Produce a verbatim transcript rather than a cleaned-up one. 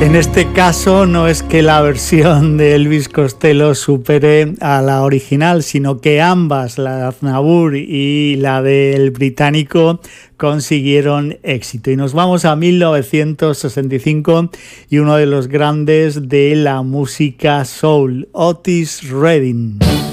En este caso no es que la versión de Elvis Costello supere a la original, sino que ambas, la de Aznavour y la del británico, consiguieron éxito. Y nos vamos a mil novecientos sesenta y cinco y uno de los grandes de la música soul, Otis Redding.